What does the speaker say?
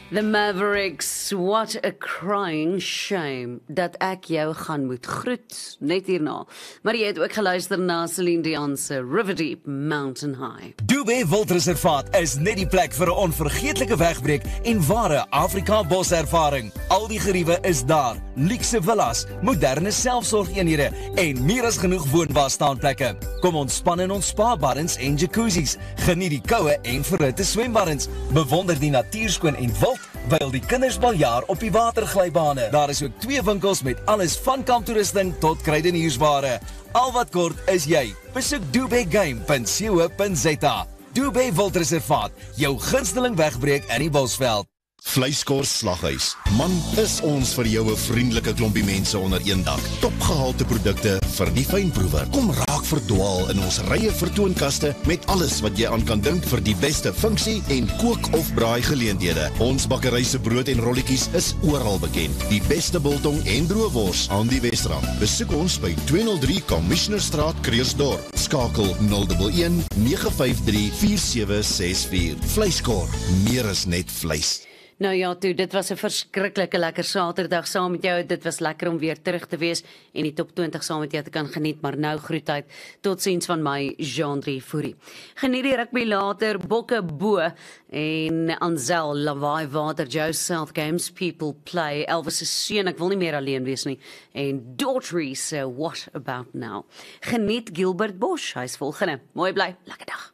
The Mavericks, what a crying shame dat ek jou gaan moet groet, net hierna. Maar jy het ook geluister na Celine Dion se River Deep, Mountain High. Dubé Wildreservaat is net die plek vir 'n onvergeetlike wegbreek en ware Afrika boservaring. Al die geriewe is daar, luukse villas, moderne selfsorgeenhede en meer as genoeg woonbare staanplekke. Kom ontspan in ons spa-baddens en jacuzzis, geniet die koue en verhitte swembaddens, bewonder die natuurskoon en wild, wyl die kinders baljaar op die waterglybane. Daar is ook 2 winkels met alles van kamptoerusting tot kruideniersware. Al wat kort is jy. Besoek dubégame.co.za. Dubé Wildreservaat, jou gunsteling wegbreek in die Bosveld. Vleiskors Slaghuis. Man, is ons vir jou 'n vriendelike klompie mense onder een dak. Topgehalte produkte vir die fynproewer. Kom raak verdwaal in ons rye vertoonkaste met alles wat jy aan kan dink vir die beste funksie en kook of braai geleenthede. Ons bakkery se brood en rolletjies is oral bekend. Die beste biltong en droëwors aan die Wesrand. Besoek ons by 203 Commissionerstraat, Kreersdorp. Skakel 011 953 4764. Vleiskor, meer as net vleis. Nou ja, toe, dit was 'n verskriklike lekker Saterdag saam met jou. Dit was lekker om weer terug te wees en die top 20 saam met jou te kan geniet, maar nou groet uit. Totsiens van my, Jean-Drie Fourie. Geniet die rugby later, Bokke Bo en Anzel, Lawaai Water, Joe South Games, People Play, Elvis se seun, ek wil nie meer alleen wees nie, en Daughtry se What About Now. Geniet Gilbert Bosch, hy's volgende. Mooi bly, lekker dag.